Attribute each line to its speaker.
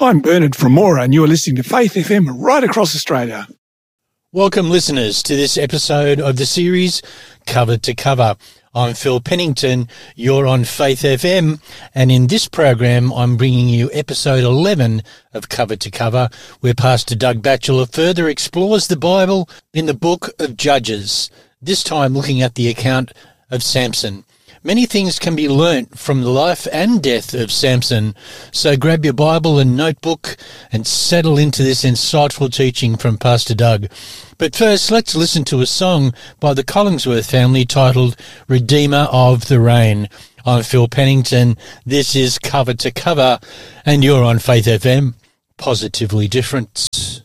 Speaker 1: I'm Bernard from Moora, and you're listening to Faith FM right across Australia.
Speaker 2: Welcome, listeners, to this episode of the series Cover to Cover. I'm Phil Pennington, you're on Faith FM, and in this program I'm bringing you episode 11 of Cover to Cover, where Pastor Doug Batchelor further explores the Bible in the book of Judges, this time looking at the account of Samson. Many things can be learnt from the life and death of Samson, so grab your Bible and notebook and settle into this insightful teaching from Pastor Doug. But first, let's listen to a song by the Collingsworth family titled Redeemer of the Rain. I'm Phil Pennington, this is Cover to Cover, and you're on Faith FM, positively different.